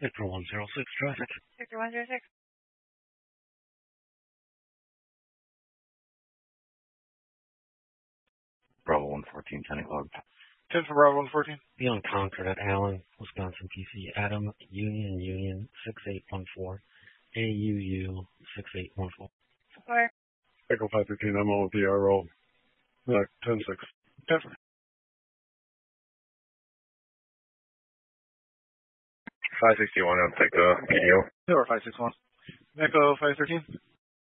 Victor 106, traffic. Victor 106. Bravo 114, 10 o'clock. 10 for Bravo 114. Beyond Concord at Allen, Wisconsin, PC. Adam, Union 6814. AUU 6814. Support. Echo 513, I'm on with the RO. 10-6. 10 for. 561, I'll take the PDO. Or 561. Echo 513.